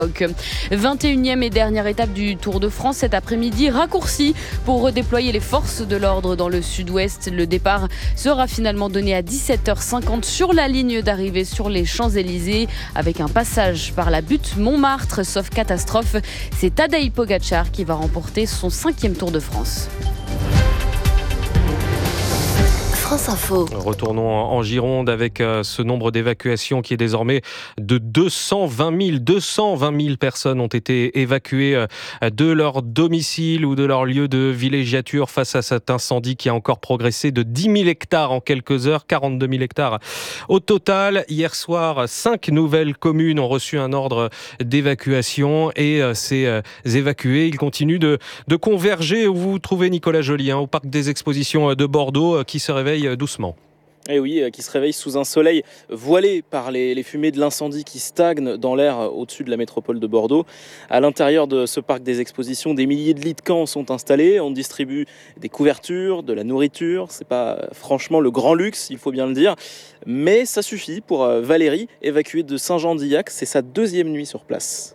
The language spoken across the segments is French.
21e et dernière étape du Tour de France cet après-midi, raccourci pour redéployer les forces de l'ordre dans le sud-ouest. Le départ sera finalement donné à 17h50 sur la ligne d'arrivée sur les Champs-Élysées avec un passage par la butte Montmartre. Sauf catastrophe, c'est Tadej Pogačar qui va remporter son 5e Tour de France. France Info. Retournons en Gironde avec ce nombre d'évacuations qui est désormais de 220 000. 220 000 personnes ont été évacuées de leur domicile ou de leur lieu de villégiature face à cet incendie qui a encore progressé de 10 000 hectares en quelques heures, 42 000 hectares au total. Hier soir, 5 nouvelles communes ont reçu un ordre d'évacuation et ces évacués, ils continuent de converger. Où vous trouvez Nicolas Joly, au parc des expositions de Bordeaux qui se réveille doucement. Et oui, qui se réveille sous un soleil voilé par les fumées de l'incendie qui stagnent dans l'air au-dessus de la métropole de Bordeaux. À l'intérieur de ce parc des expositions, des milliers de lits de camp sont installés. On distribue des couvertures, de la nourriture. C'est pas franchement le grand luxe, il faut bien le dire. Mais ça suffit pour Valérie, évacuée de Saint-Jean-d'Illac. C'est sa 2e nuit sur place.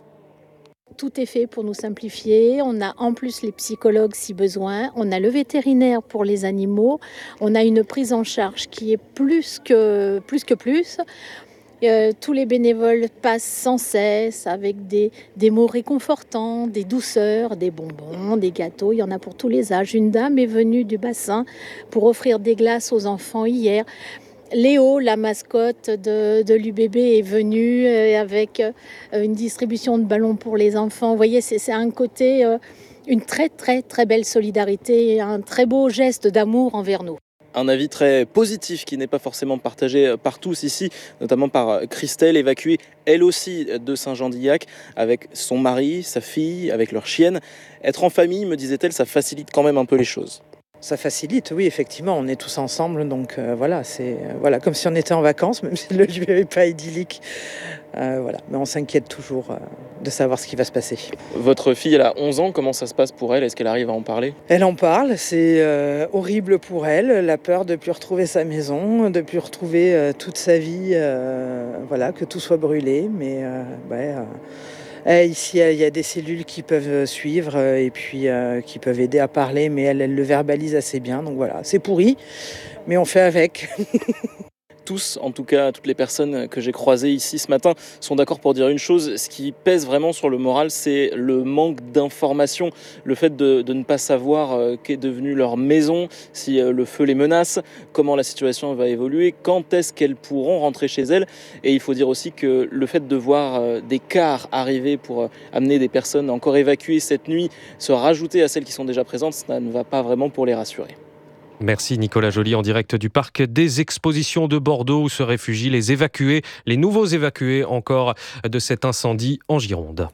Tout est fait pour nous simplifier. On a en plus les psychologues si besoin. On a le vétérinaire pour les animaux. On a une prise en charge qui est plus que plus. Tous les bénévoles passent sans cesse avec des mots réconfortants, des douceurs, des bonbons, des gâteaux. Il y en a pour tous les âges. Une dame est venue du bassin pour offrir des glaces aux enfants hier. Léo, la mascotte de l'UBB, est venue avec une distribution de ballons pour les enfants. Vous voyez, c'est un côté, une très très très belle solidarité et un très beau geste d'amour envers nous. Un avis très positif qui n'est pas forcément partagé par tous ici, notamment par Christelle, évacuée elle aussi de Saint-Jean-d'Illac avec son mari, sa fille, avec leur chienne. Être en famille, me disait-elle, ça facilite quand même un peu les choses. Ça facilite, oui, effectivement, on est tous ensemble, donc c'est comme si on était en vacances, même si le lieu n'est pas idyllique. Mais on s'inquiète toujours de savoir ce qui va se passer. Votre fille, elle a 11 ans, comment ça se passe pour elle ? Est-ce qu'elle arrive à en parler ? Elle en parle, c'est horrible pour elle, la peur de ne plus retrouver sa maison, de ne plus retrouver toute sa vie, que tout soit brûlé, mais ici, il y a des cellules qui peuvent suivre et puis qui peuvent aider à parler, mais elle le verbalise assez bien. Donc voilà, c'est pourri, mais on fait avec. Tous, en tout cas, toutes les personnes que j'ai croisées ici ce matin sont d'accord pour dire une chose. Ce qui pèse vraiment sur le moral, c'est le manque d'informations. Le fait de ne pas savoir qu'est devenue leur maison, si le feu les menace, comment la situation va évoluer, quand est-ce qu'elles pourront rentrer chez elles. Et il faut dire aussi que le fait de voir des cars arriver pour amener des personnes encore évacuées cette nuit, se rajouter à celles qui sont déjà présentes, ça ne va pas vraiment pour les rassurer. Merci Nicolas Joly en direct du parc des expositions de Bordeaux où se réfugient les nouveaux évacués encore de cet incendie en Gironde.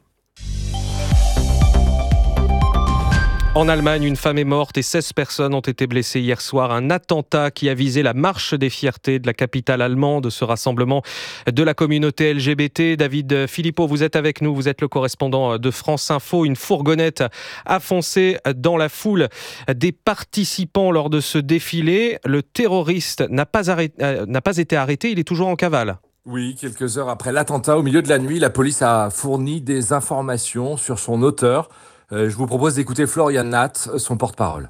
En Allemagne, une femme est morte et 16 personnes ont été blessées hier soir. Un attentat qui a visé la marche des fiertés de la capitale allemande, ce rassemblement de la communauté LGBT. David Philippot, vous êtes avec nous, vous êtes le correspondant de France Info. Une fourgonnette a foncé dans la foule des participants lors de ce défilé. Le terroriste n'a pas été arrêté, il est toujours en cavale. Oui, quelques heures après l'attentat, au milieu de la nuit, la police a fourni des informations sur son auteur. Je vous propose d'écouter Florian Nath, son porte-parole.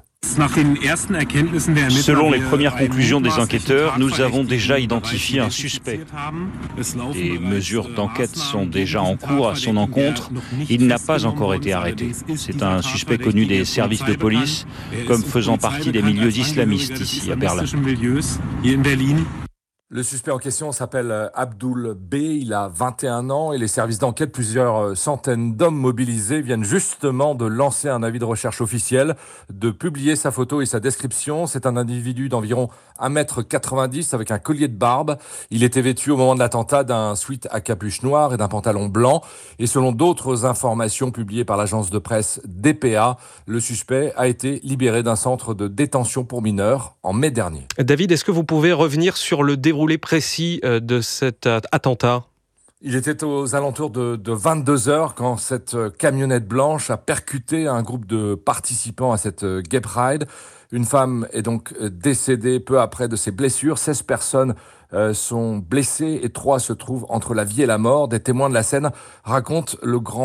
Selon les premières conclusions des enquêteurs, nous avons déjà identifié un suspect. Des mesures d'enquête sont déjà en cours à son encontre. Il n'a pas encore été arrêté. C'est un suspect connu des services de police comme faisant partie des milieux islamistes ici à Berlin. Le suspect en question s'appelle Abdul B, il a 21 ans et les services d'enquête, plusieurs centaines d'hommes mobilisés, viennent justement de lancer un avis de recherche officiel, de publier sa photo et sa description. C'est un individu d'environ 1,90 m avec un collier de barbe. Il était vêtu au moment de l'attentat d'un sweat à capuche noire et d'un pantalon blanc. Et selon d'autres informations publiées par l'agence de presse DPA, le suspect a été libéré d'un centre de détention pour mineurs en mai dernier. David, est-ce que vous pouvez revenir sur le déroulé précis de cet attentat ? Il était aux alentours de 22 heures quand cette camionnette blanche a percuté un groupe de participants à cette Gay Pride. Une femme est donc décédée peu après de ses blessures. 16 personnes sont blessées et 3 se trouvent entre la vie et la mort. Des témoins de la scène racontent le grand